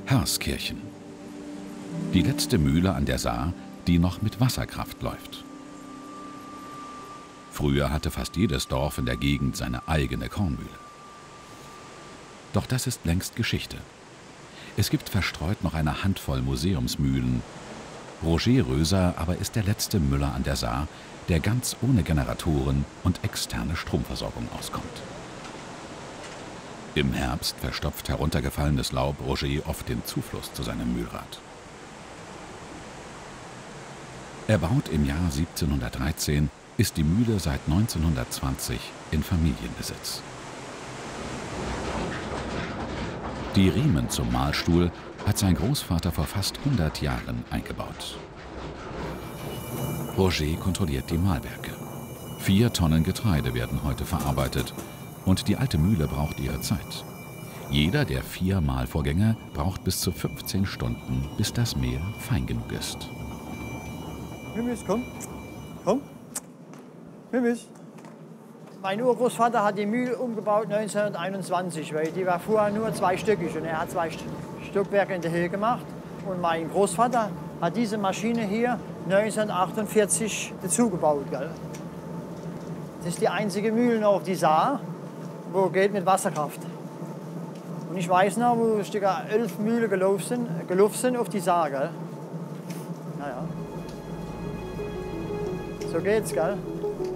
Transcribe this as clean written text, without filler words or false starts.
Harskirchen. Die letzte Mühle an der Saar, die noch mit Wasserkraft läuft. Früher hatte fast jedes Dorf in der Gegend seine eigene Kornmühle. Doch das ist längst Geschichte. Es gibt verstreut noch eine Handvoll Museumsmühlen. Roger Röser aber ist der letzte Müller an der Saar, der ganz ohne Generatoren und externe Stromversorgung auskommt. Im Herbst verstopft heruntergefallenes Laub Roger oft den Zufluss zu seinem Mühlrad. Erbaut im Jahr 1713, ist die Mühle seit 1920 in Familienbesitz. Die Riemen zum Mahlstuhl hat sein Großvater vor fast 100 Jahren eingebaut. Roger kontrolliert die Mahlwerke. 4 Tonnen Getreide werden heute verarbeitet und die alte Mühle braucht ihre Zeit. Jeder der 4 Mahlvorgänge braucht bis zu 15 Stunden, bis das Mehl fein genug ist. Mimis, komm. Komm. Mimis. Mein Urgroßvater hat die Mühle umgebaut 1921, weil die war vorher nur zweistöckig und er hat 2 Stockwerke in der Höhe gemacht. Und mein Großvater hat diese Maschine hier 1948 dazugebaut. Gell? Das ist die einzige Mühle noch auf die Saar, wo geht mit Wasserkraft. Und ich weiß noch, wo 11 Mühlen gelaufen sind auf die Saar. Gell? Naja. So geht's, gell?